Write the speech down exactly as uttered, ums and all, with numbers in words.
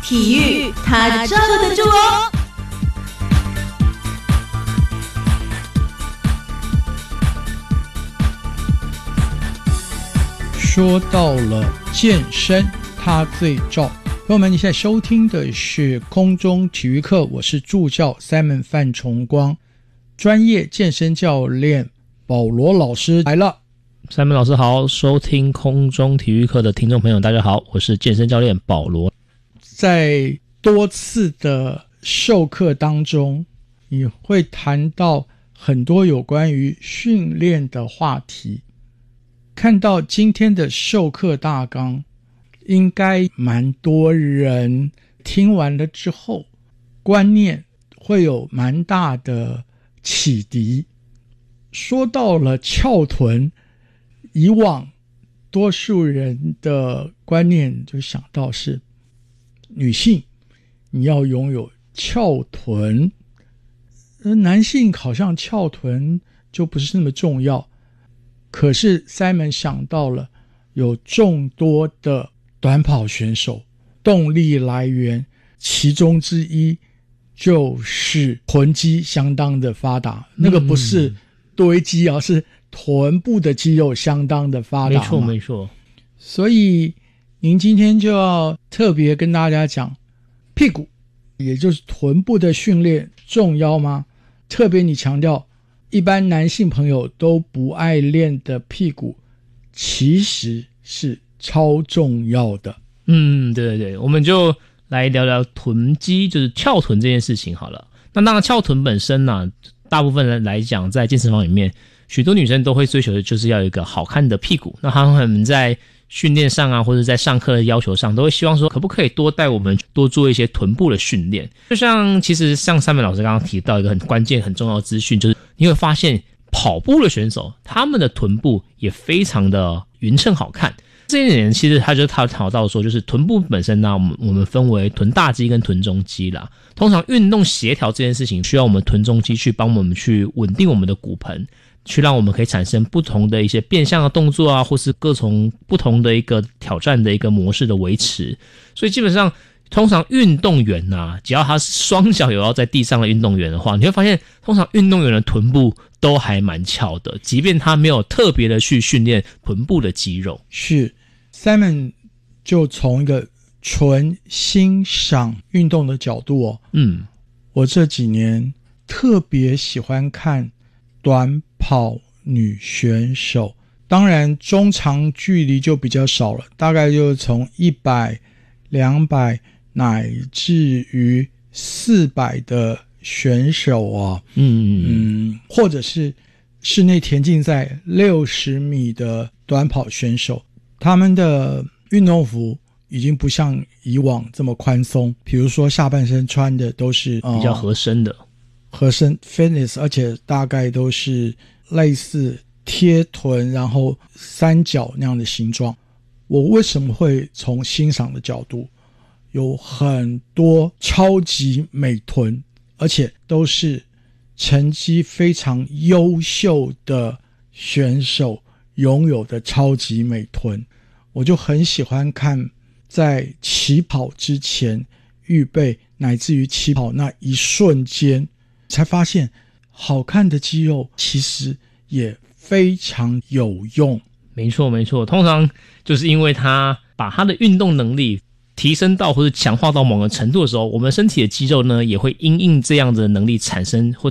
体育他罩得住哦。 说到了健身，他最罩。朋友们，你现在收听的是空中体育课，我是助教 Simon 范崇光，专业健身教练保罗老师来了。 Simon 老师好，收听空中体育课的听众朋友大家好，我是健身教练保罗。 在多次的授课当中，你会谈到很多有关于训练的话题。看到今天的授课大纲，应该蛮多人听完了之后，观念会有蛮大的启迪。说到了翘臀，以往多数人的观念就想到是女性你要拥有翘臀，男性好像翘臀就不是那么重要。可是 Simon 想到了有众多的短跑选手，动力来源其中之一就是臀肌相当的发达，嗯、那个不是堆肌啊，是臀部的肌肉相当的发达。 没错没错。 所以您今天就要特别跟大家讲屁股，也就是臀部的训练重要吗？特别你强调一般男性朋友都不爱练的屁股，其实是超重要的。 嗯，对对对，我们就来聊聊臀肌，就是翘臀这件事情好了。那当然翘臀本身呢、啊，大部分人来讲在健身房里面，许多女生都会追求的就是要有一个好看的屁股。那他们在训练上啊，或者在上课的要求上，都会希望说可不可以多带我们多做一些臀部的训练。就像其实像Simon老师刚刚提到一个很关键很重要的资讯，就是你会发现跑步的选手他们的臀部也非常的匀称好看。这一点其实他就讨讨到说，就是臀部本身呢、啊，我们我们分为臀大肌跟臀中肌啦。通常运动协调这件事情需要我们臀中肌去帮我们去稳定我们的骨盆，去让我们可以产生不同的一些变相的动作啊，或是各种不同的一个挑战的一个模式的维持。所以基本上通常运动员啊，只要他是双脚有要在地上的运动员的话，你会发现通常运动员的臀部都还蛮翘的，即便他没有特别的去训练臀部的肌肉。 是 Simon 就从一个纯欣赏运动的角度哦， 嗯， 我这几年特别喜欢看短跑女选手，当然中长距离就比较少了，大概就从一百、两百乃至于四百的选手啊，嗯嗯，或者是室内田径赛六十米的短跑选手，他们的运动服已经不像以往这么宽松，比如说下半身穿的都是、 呃、比较合身的合身 fitness， 而且大概都是类似贴臀然后三角那样的形状。我为什么会从欣赏的角度，有很多超级美臀，而且都是成绩非常优秀的选手拥有的超级美臀，我就很喜欢看在起跑之前预备乃至于起跑那一瞬间，才发现好看的肌肉其实也非常有用。 没错没错，通常就是因为他把他的运动能力提升到或是强化到某个程度的时候，我们身体的肌肉呢也会因应这样的能力产生或